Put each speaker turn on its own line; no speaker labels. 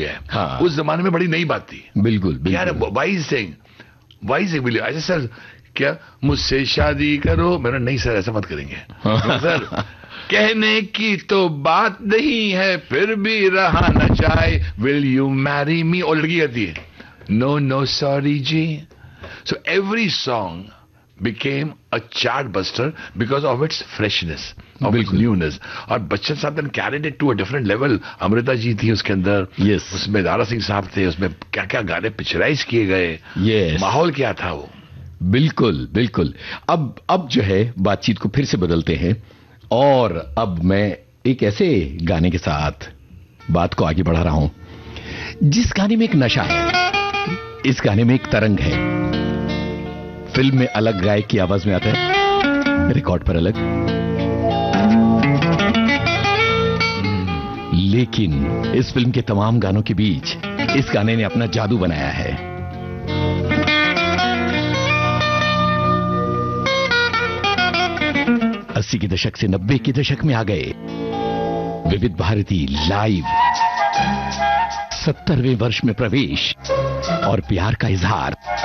गया है।
हाँ।
उस जमाने में बड़ी नई बात थी।
बिल्कुल
यार वाई सिंह बिल्कुल ऐसे सर क्या मुझसे शादी करो, मैंने नहीं सर ऐसा मत करेंगे सर, कहने की तो बात नहीं है फिर भी रहा न जाए, विल यू मैरी मी, और लड़की कहती है no no sorry ji. So every song became a chart buster because of its freshness, of its newness. और बच्चन साहब ने carried it to a different level. Amrita ji थी उसके अंदर,
yes.
उसमें दारा सिंह साहब थे, उसमें क्या क्या गाने पिक्चराइज किए गए,
yes.
माहौल क्या था वो।
बिल्कुल बिल्कुल। अब जो है बातचीत को फिर से बदलते हैं, और अब मैं एक ऐसे गाने के साथ बात को आगे बढ़ा रहा हूं जिस गाने में एक नशा है, इस गाने में एक तरंग है। फिल्म में अलग गायक की आवाज में आता है, रिकॉर्ड पर अलग, लेकिन इस फिल्म के तमाम गानों के बीच इस गाने ने अपना जादू बनाया है। अस्सी के दशक से 90 के दशक में आ गए विविध भारती लाइव, 70वें वर्ष में प्रवेश और प्यार का इजहार।